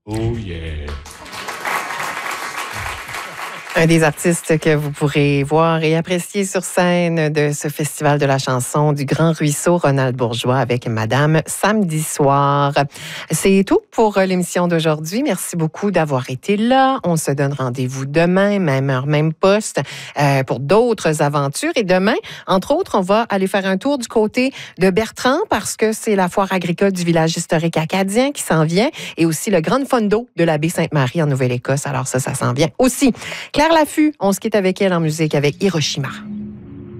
Oh yeah! Un des artistes que vous pourrez voir et apprécier sur scène de ce festival de la chanson du Grand Ruisseau, Ronald Bourgeois avec Madame samedi soir. C'est tout pour l'émission d'aujourd'hui. Merci beaucoup d'avoir été là. On se donne rendez-vous demain, même heure, même poste, pour d'autres aventures. Et demain, entre autres, on va aller faire un tour du côté de Bertrand parce que c'est la foire agricole du village historique acadien qui s'en vient et aussi le Grand Fondo de la baie Sainte-Marie en Nouvelle-Écosse. Alors ça s'en vient aussi. Claire Laffut, on se quitte avec elle en musique avec Hiroshima.